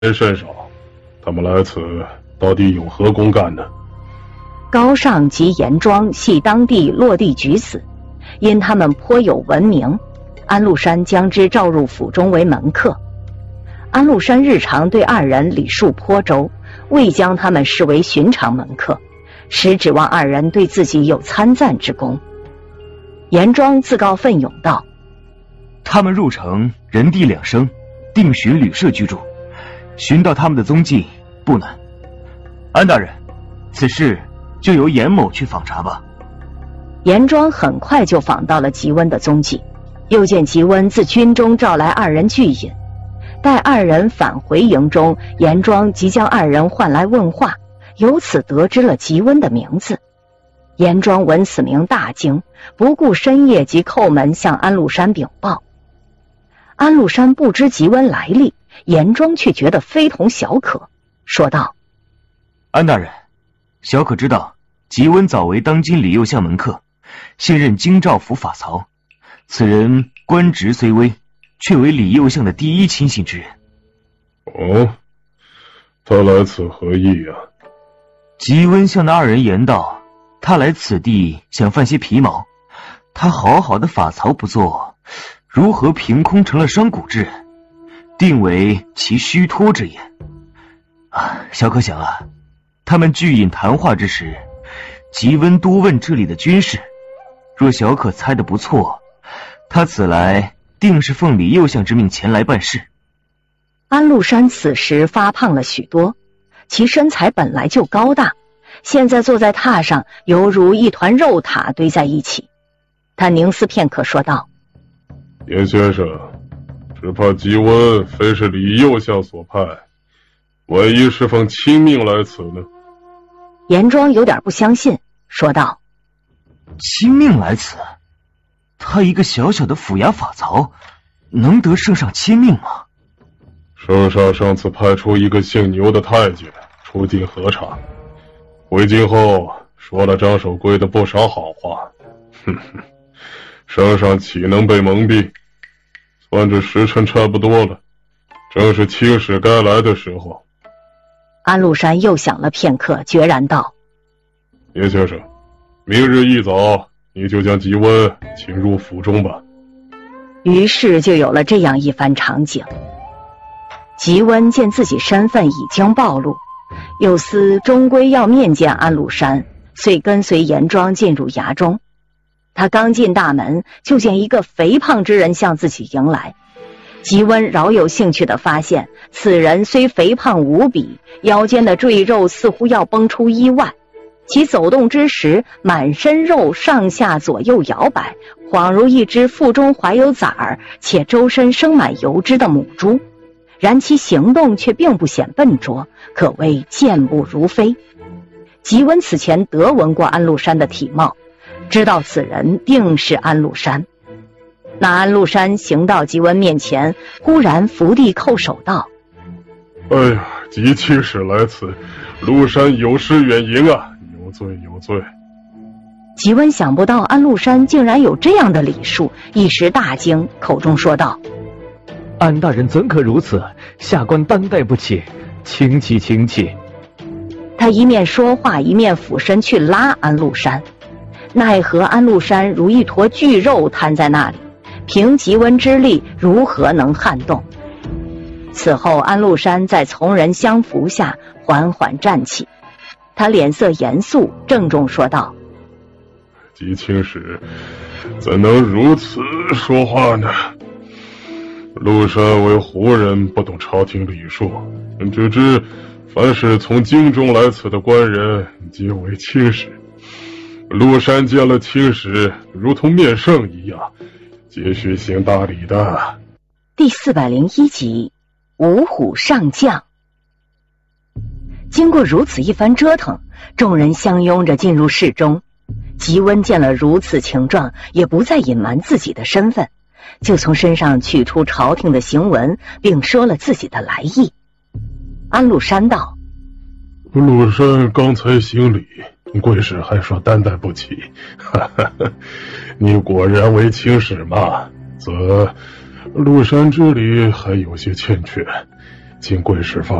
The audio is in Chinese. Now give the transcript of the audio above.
人甚少，他们来此到底有何公干呢？ 高尚及严庄系当地落地举子，因他们颇有闻名，安禄山将之召入府中为门客。安禄山日常对二人礼数颇周，未将他们视为寻常门客，实指望二人对自己有参赞之功。严庄自告奋勇道： 他们入城人地两生，定寻旅社居住，寻到他们的踪迹不难。安大人，此事就由严某去访查吧。 严庄很快就访到了吉温的踪迹，又见吉温自军中召来二人聚饮。待二人返回营中，严庄即将二人唤来问话，由此得知了吉温的名字。严庄闻此名大惊，不顾深夜及叩门向安禄山禀报。安禄山不知吉温来历，严庄却觉得非同小可，说道： 安大人，小可知道吉温早为当今李右相门客，现任京兆府法曹，此人官职虽微，却为李右相的第一亲信之人。 哦，他来此何意啊？ 吉温向那二人言道，他来此地想贩些皮毛，他好好的法曹不做，如何凭空成了商贾之人？定为其虚托之言。小可想啊，他们聚饮谈话之时，吉温多问这里的军事，若小可猜得不错，他此来定是奉李右相之命前来办事。 安禄山此时发胖了许多，其身材本来就高大，现在坐在榻上犹如一团肉塔堆在一起。他凝思片刻说道： 严先生，只怕吉温非是李右相所派，万一是奉亲命来此呢？ 严庄有点不相信，说道： 亲命来此？他一个小小的府衙法曹，能得圣上亲命吗？ 圣上上次派出一个姓牛的太监出京核查，回京后说了张守珪的不少好话，哼哼，圣上岂能被蒙蔽？算这时辰差不多了，正是清使该来的时候。 安禄山又想了片刻，决然道： 严先生，明日一早你就将吉温请入府中吧。 于是就有了这样一番场景。吉温见自己身份已经暴露，又思终归要面见安禄山，遂跟随严庄进入衙中。他刚进大门，就见一个肥胖之人向自己迎来。吉温饶有兴趣地发现，此人虽肥胖无比，腰间的赘肉似乎要崩出衣外，其走动之时，满身肉上下左右摇摆，恍如一只腹中怀有崽儿且周身生满油脂的母猪，然其行动却并不显笨拙，可谓健步如飞。吉温此前得闻过安禄山的体貌，知道此人定是安禄山。那安禄山行到吉温面前，忽然伏地叩首道： 哎呀，吉清使来此，禄山有失远迎啊，有罪有罪。 吉温想不到安禄山竟然有这样的礼数，一时大惊，口中说道： 安大人怎可如此？下官担待不起，请起请起。 他一面说话，一面俯身去拉安禄山，奈何安禄山如一坨巨肉瘫在那里，凭吉温之力如何能撼动？此后安禄山在从人相扶下缓缓站起，他脸色严肃，郑重说道： 吉清使怎能如此说话呢？禄山为胡人，不懂朝廷礼数，只知凡是从京中来此的官人皆为清使。禄山见了清使，如同面圣一样，皆须行大礼的。 第401集，五虎上将。经过如此一番折腾，众人相拥着进入室中。吉温见了如此情状，也不再隐瞒自己的身份，就从身上取出朝廷的行文，并说了自己的来意。安禄山道： 禄山刚才行礼，贵使还说担待不起，哈哈，你果然为清使吗？则禄山之礼还有些欠缺， 今贵始发